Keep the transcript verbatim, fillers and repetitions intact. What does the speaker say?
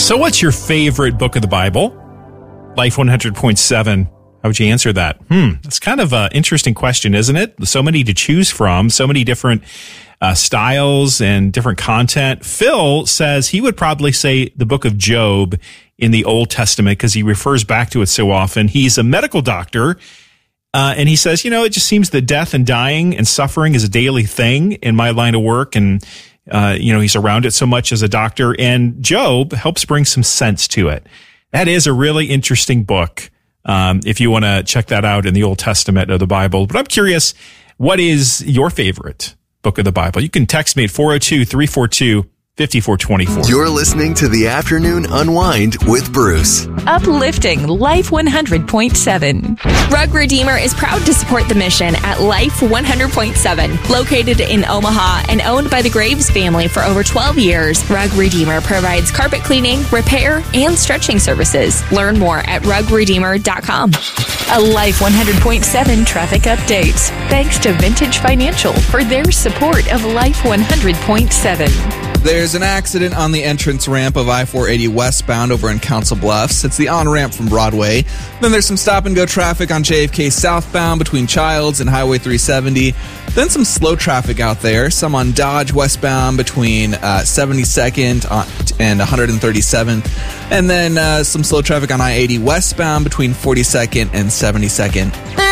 So what's your favorite book of the Bible? Life one hundred point seven. How would you answer that? Hmm, that's kind of an interesting question, isn't it? So many to choose from, so many different uh, styles and different content. Phil says he would probably say the book of Job in the Old Testament because he refers back to it so often. He's a medical doctor, uh, and he says, you know, it just seems that death and dying and suffering is a daily thing in my line of work, and uh, you know, he's around it so much as a doctor, and Job helps bring some sense to it. That is a really interesting book. Um, if you want to check that out in the Old Testament of the Bible. But I'm curious, what is your favorite book of the Bible? You can text me at four oh two, three four two, five four two four. You're listening to The Afternoon Unwind with Bruce. Uplifting Life one hundred point seven. Rug Redeemer is proud to support the mission at Life one hundred point seven. Located in Omaha and owned by the Graves family for over twelve years, Rug Redeemer provides carpet cleaning, repair, and stretching services. Learn more at rug redeemer dot com. A Life one hundred point seven traffic update. Thanks to Vintage Financial for their support of Life one hundred point seven. There's an accident on the entrance ramp of I four eighty westbound over in Council Bluffs. It's the on-ramp from Broadway. Then there's some stop-and-go traffic on J F K southbound between Childs and Highway three seventy. Then some slow traffic out there. Some on Dodge westbound between uh, seventy-second and one hundred thirty-seventh. And then uh, some slow traffic on I eighty westbound between forty-second and seventy-second.